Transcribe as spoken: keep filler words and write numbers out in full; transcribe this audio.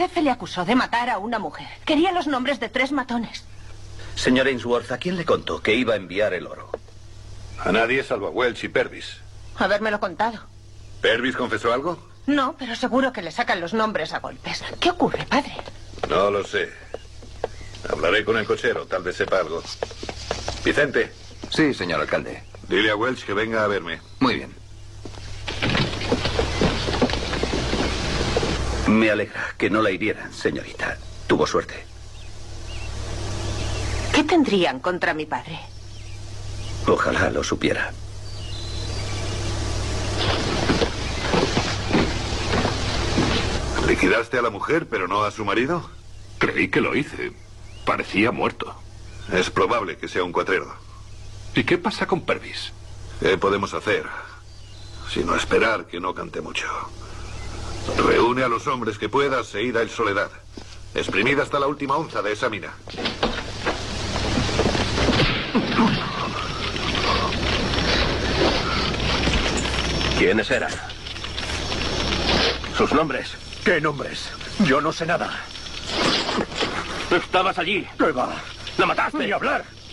jefe le acusó de matar a una mujer. Quería los nombres de tres matones. Señor Ainsworth, ¿a quién le contó que iba a enviar el oro? A nadie salvo a Welch y Purvis. Habérmelo contado. ¿Purvis confesó algo? No, pero seguro que le sacan los nombres a golpes. ¿Qué ocurre, padre? No lo sé. Hablaré con el cochero, tal vez sepa algo. Vicente. Sí, señor alcalde. Dile a Welch que venga a verme. Muy bien. Me alegra que no la hirieran, señorita. Tuvo suerte. ¿Qué tendrían contra mi padre? Ojalá lo supiera. ¿Liquidaste a la mujer, pero no a su marido? Creí que lo hice. Parecía muerto. Es probable que sea un cuatrero. ¿Y qué pasa con Purvis? ¿Qué podemos hacer? Sino esperar que no cante mucho. Reúne a los hombres que puedas e id a El Soledad. Exprimid hasta la última onza de esa mina. ¿Quiénes eran? ¿Sus nombres? ¿Qué nombres? Yo no sé nada. ¿Estabas allí? ¿Qué va? ¿La mataste? Ni hablar.